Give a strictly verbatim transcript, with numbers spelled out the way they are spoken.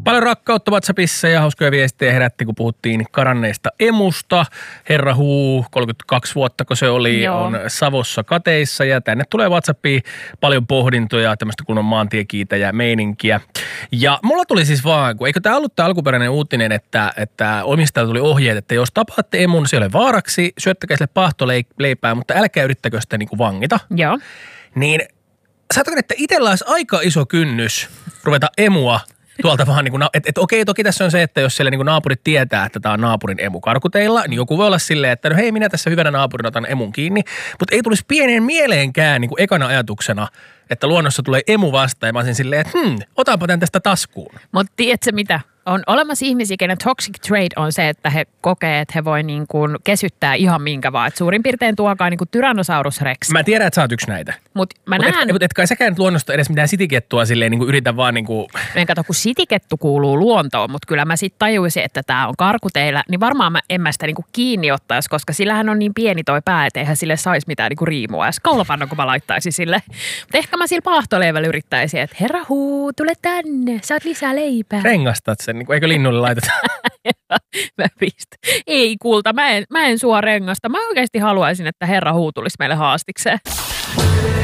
Paljon rakkautta WhatsAppissa ja hauskoja viestejä herätti, kun puhuttiin karanneista emusta. Herra Huu, kolmekymmentäkaksi vuotta kun se oli, Joo. on Savossa kateissa ja tänne tulee WhatsAppiin paljon pohdintoja, tämmöistä kunnon maantiekiitäjä meininkiä. Ja mulla tuli siis vaan, kun eikö tämä ollut tämä alkuperäinen uutinen, että, että omistaja tuli ohjeet, että jos tapaatte emun, se ei ole vaaraksi, syöttäkää sille pahtoleipää, mutta älkää yrittäkö sitä niin kuin vangita. Joo. Niin saatko, että itsellä olisi aika iso kynnys ruveta emua tuolta vaan niin kuin, että et, okei, toki tässä on se, että jos siellä niin kuin naapurit tietää, että tämä on naapurin emu karkuteilla, niin joku voi olla silleen, että no hei, minä tässä hyvänä naapurina otan emun kiinni, mutta ei tulisi pieneen mieleenkään niin kuin ekana ajatuksena, että luonnossa tulee emu vastaan ja mä olisin silleen, että hmm, otanpa tämän tästä taskuun. Mutta tiedätkö mitä? On olemassa ihmisiä, kenen toxic trait on se, että he kokee, että he voi niin kuin kesyttää ihan minkä vaan. Et suurin piirtein tuokaa niin kuin Tyrannosaurus rex. Mä tiedän, että sä oot yksi näitä. Mutta mä Mut näen... et, et, et kai säkään luonnosta edes mitään sitikettua silleen niin kuin yritä vaan niin kuin... En kato, kun sitikettu kuuluu luontoon, mutta kyllä mä sitten tajuisin, että tää on karkuteillä. Niin varmaan mä en mä sitä niin kuin kiinni ottaisi, koska sillähän on niin pieni toi pää, että eihän sille saisi mitään niin kuin riimua. Ja kaulapannon, kun mä laittaisin sille. Mutta ehkä mä sillä paahtoleivällä yrittäisin, että herra Huu, tule tänne, saat lisää leipää. Rengastat sen, niin kuin, eikö linnulle laiteta? Mä pistän. Ei kulta, mä en, mä en sua rengasta. Mä oikeasti haluaisin, että herra Huu tulisi meille haastikseen.